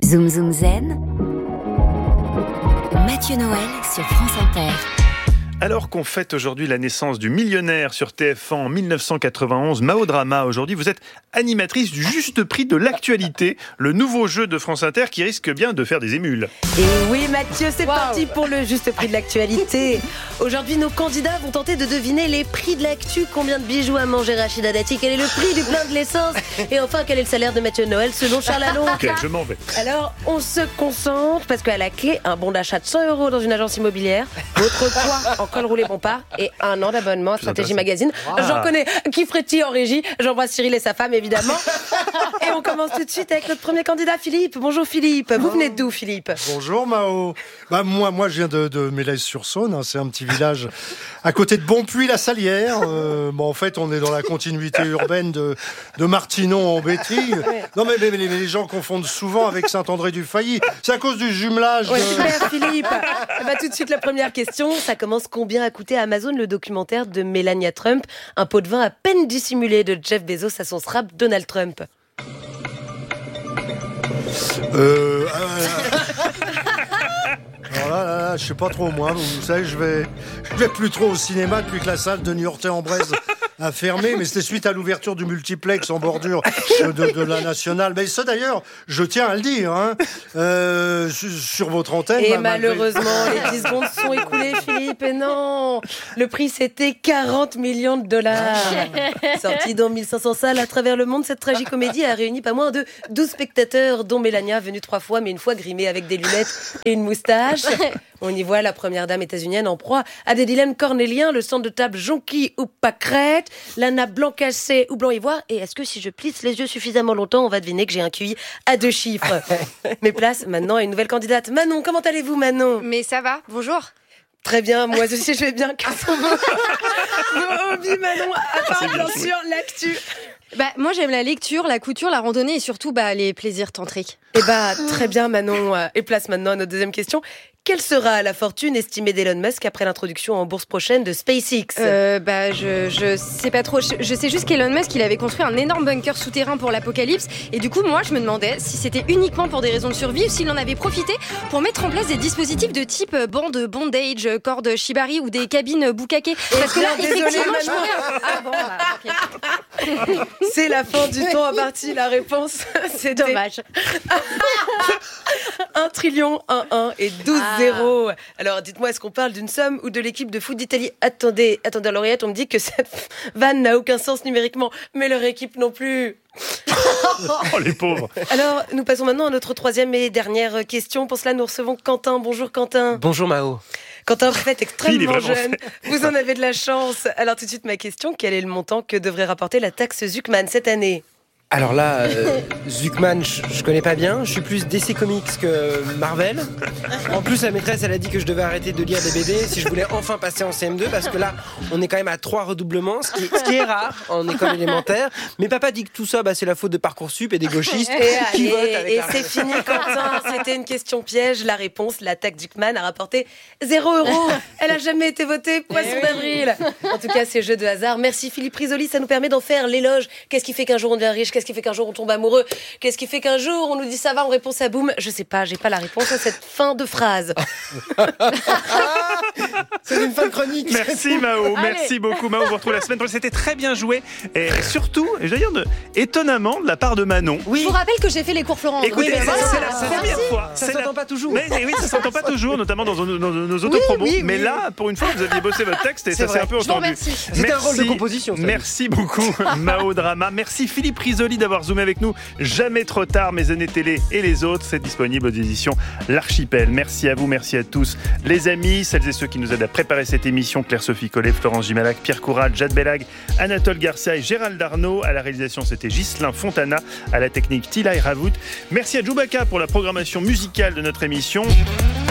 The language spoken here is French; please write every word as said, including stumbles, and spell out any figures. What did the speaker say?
Zoom Zoom Zen, Mathieu Noël sur France Inter. Alors qu'on fête aujourd'hui la naissance du millionnaire sur T F un en dix-neuf cent quatre-vingt-onze, Mao Drama, aujourd'hui vous êtes animatrice du Juste Prix de l'actualité, le nouveau jeu de France Inter qui risque bien de faire des émules. Et oui Mathieu, c'est wow. parti pour le Juste Prix de l'actualité. Aujourd'hui nos candidats vont tenter de deviner les prix de l'actu. Combien de bijoux a mangé Rachida Dati? Quel est le prix du plein de l'essence? Et enfin quel est le salaire de Mathieu Noël selon Charles Alonso? Ok, je m'en vais. Alors on se concentre parce qu'à la clé, un bon d'achat de cent euros dans une agence immobilière, votre poids en col roulé Bompard et un an d'abonnement à Stratégie Magazine. Ah. J'en connais qui frétille en régie. J'embrasse Cyril et sa femme évidemment. Et on commence tout de suite avec notre premier candidat, Philippe. Bonjour Philippe. Vous venez d'où Philippe? Bonjour Mao. Bah moi, moi je viens de, de Mélaise-sur-Saône. Hein, c'est un petit village à côté de Bonpuy-la-Salière. Euh, bon, en fait, on est dans la continuité urbaine de, de Martinon en Béthille. Non mais, mais, mais les gens confondent souvent avec Saint-André-du-Failly. C'est à cause du jumelage. Ouais, de... super Philippe. Bah, tout de suite la première question. Ça commence. Combien a coûté à Amazon le documentaire de Melania Trump, un pot de vin à peine dissimulé de Jeff Bezos à son strap Donald Trump? Euh... euh... Alors là, là, là, je sais pas trop moi. Vous savez, je vais, je vais plus trop au cinéma depuis que la salle de Niortais-en-Bresse a fermé, mais c'était suite à l'ouverture du multiplex en bordure de, de la Nationale. Mais ça d'ailleurs, je tiens à le dire, hein, euh, sur votre antenne. Et bah, malheureusement, malgré... les dix secondes sont écoulées, Philippe. Et non, le prix c'était quarante millions de dollars. Sorti dans mille cinq cents salles à travers le monde, cette tragicomédie a réuni pas moins de douze spectateurs, dont Melania, venue trois fois, mais une fois grimée avec des lunettes et une moustache. On y voit la première dame états-unienne en proie à des dilemmes cornéliens, le centre de table jonquille ou pâquerette, la nappe blanc cassé ou blanc ivoire. Et est-ce que si je plisse les yeux suffisamment longtemps, on va deviner que j'ai un Q I à deux chiffres? Mes places maintenant à une nouvelle candidate. Manon, comment allez-vous Manon? Mais ça va, bonjour. Très bien, moi aussi je vais bien. Quels sont vos, vos hobbies Manon, à part bien sûr l'actu? Bah, moi j'aime la lecture, la couture, la randonnée et surtout bah, les plaisirs tantriques. Eh bah très bien Manon. Et place maintenant à notre deuxième question. Quelle sera la fortune estimée d'Elon Musk après l'introduction en bourse prochaine de SpaceX? euh, Bah je, je sais pas trop, je, je sais juste qu'Elon Musk il avait construit un énorme bunker souterrain pour l'apocalypse. Et du coup moi je me demandais si c'était uniquement pour des raisons de survie ou s'il en avait profité pour mettre en place des dispositifs de type bande bondage, corde shibari ou des cabines bukkake. Parce que là désolé, effectivement je Manon. pourrais... Ah bon bah, ok. C'est la fin du temps imparti, la réponse c'est Dommage. un trillion, un un et douze zéro. Alors dites-moi, est-ce qu'on parle d'une somme ou de l'équipe de foot d'Italie? Attendez, attendez l'oreillette, on me dit que cette vanne n'a aucun sens numériquement, mais leur équipe non plus. Oh les pauvres. Alors nous passons maintenant à notre troisième et dernière question. Pour cela nous recevons Quentin. Bonjour Quentin. Bonjour Mao. Quentin, vous êtes extrêmement jeune, fait. vous en avez de la chance. Alors tout de suite ma question, quel est le montant que devrait rapporter la taxe Zuckman cette année? Alors là, euh, Zuckman, je, je connais pas bien. Je suis plus D C Comics que Marvel. En plus, la maîtresse, elle a dit que je devais arrêter de lire des B D si je voulais enfin passer en C M deux, parce que là, on est quand même à trois redoublements, ce qui, ce qui est rare en école élémentaire. Mais papa dit que tout ça, bah, c'est la faute de Parcoursup et des gauchistes Et, qui et, votent avec et la... c'est fini Quentin, c'était une question piège. La réponse, la taxe Zuckman a rapporté zéro euro. Elle a jamais été votée, poisson d'avril. En tout cas, c'est jeu de hasard. Merci Philippe Risoli, ça nous permet d'en faire l'éloge. Qu'est-ce qui fait qu'un jour on devient riche? Qu'est-ce qui fait qu'un jour on tombe amoureux? Qu'est-ce qui fait qu'un jour on nous dit ça va, on répond ça boum? Je sais pas, j'ai pas la réponse à cette fin de phrase. C'est une fin de chronique. Merci Mao, merci beaucoup Mao. On vous retrouve la semaine prochaine. C'était très bien joué et surtout, et je veux dire, de, étonnamment de la part de Manon. Je vous rappelle que j'ai fait les cours Florent. Écoutez, Oui, mais voilà. c'est la première fois. Ça C'est s'entend la- pas toujours. Mais, mais oui, ça s'entend pas toujours, notamment dans, nos- dans nos autopromos. Oui, oui, mais oui. là, pour une fois, vous aviez bossé votre texte et C'est ça s'est vrai. un peu Je vous entendu. remercie. C'était un rôle de composition, ça. Merci beaucoup, Mao Drama. Merci Philippe Risoli d'avoir zoomé avec nous. Jamais trop tard, mes années télé et les autres. C'est disponible aux éditions L'Archipel. Merci à vous, merci à tous, les amis, celles et ceux qui nous aident à préparer cette émission. Claire-Sophie Collet, Florence Gimalac, Pierre Courade, Jade Bellag, Anatole Garcia et Gérald Arnaud. À la réalisation, c'était Ghislain Fontana. À la technique, Tila et Ravout. Merci à Djoubaka pour la programmation musicale de notre émission.